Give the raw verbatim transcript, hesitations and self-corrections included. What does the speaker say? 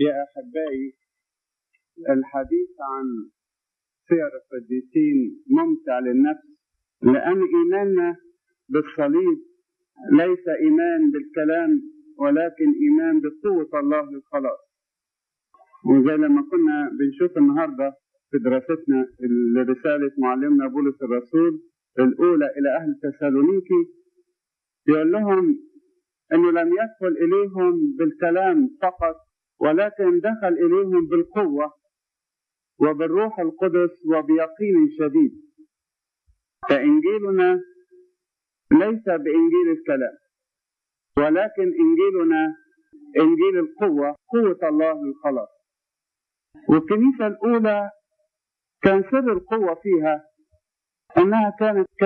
يا أحبائي، الحديث عن سير القديسين ممتع للنفس، لأن إيماننا بالصليب ليس إيمان بالكلام ولكن إيمان بقوة الله للخلاص. وزي لما كنا بنشوف النهاردة في دراستنا لرسالة معلمنا بولس الرسول الأولى إلى أهل تسالونيكي، يقول لهم أنه لم يدخل إليهم بالكلام فقط، ولكن دخل إليهم بالقوة وبالروح القدس وبيقين شديد. فإنجيلنا ليس بإنجيل الكلام، ولكن إنجيلنا إنجيل القوة، قوة الله للخلاص. والكنيسة الأولى كان سر القوة فيها أنها كانت